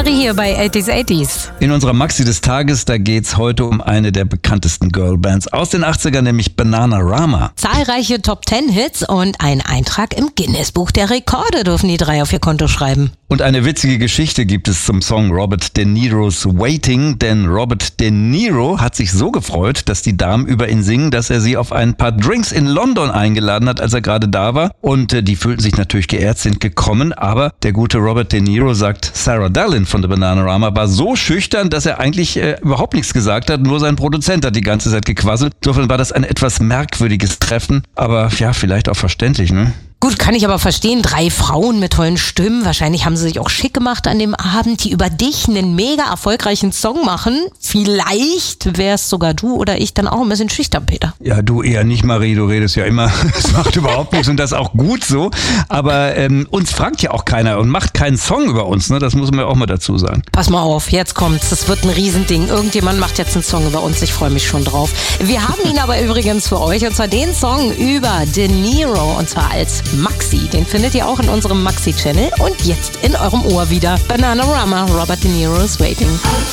Marie hier bei 80s. In unserer Maxi des Tages, da geht's heute um eine der bekanntesten Girlbands aus den 80ern, nämlich Bananarama. Zahlreiche Top-10-Hits und ein Eintrag im Guinness-Buch der Rekorde dürfen die drei auf ihr Konto schreiben. Und eine witzige Geschichte gibt es zum Song Robert De Niro's Waiting, denn Robert De Niro hat sich so gefreut, dass die Damen über ihn singen, dass er sie auf ein paar Drinks in London eingeladen hat, als er gerade da war. Und die fühlten sich natürlich geehrt, sind gekommen, aber der gute Robert De Niro, sagt Sarah Dallin von der Bananarama, war so schüchtern, dass er eigentlich überhaupt nichts gesagt hat, nur sein Produzent hat die ganze Zeit gequasselt. Insofern war das ein etwas merkwürdiges Treffen, aber ja, vielleicht auch verständlich, ne? Gut, kann ich aber verstehen, 3 Frauen mit tollen Stimmen, wahrscheinlich haben sie sich auch schick gemacht an dem Abend, die über dich einen mega erfolgreichen Song machen. Vielleicht wär's sogar du oder ich dann auch ein bisschen schüchtern, Peter. Ja, du eher nicht, Marie, du redest ja immer, es macht überhaupt nichts und das auch gut so, aber uns fragt ja auch keiner und macht keinen Song über uns, ne? Das muss man ja auch mal dazu sagen. Pass mal auf, jetzt kommt's, das wird ein Riesending. Irgendjemand macht jetzt einen Song über uns, ich freue mich schon drauf. Wir haben ihn aber übrigens für euch, und zwar den Song über De Niro, und zwar als Maxi. Den findet ihr auch in unserem Maxi-Channel und jetzt in eurem Ohr wieder. Bananarama, Robert De Niro's Waiting.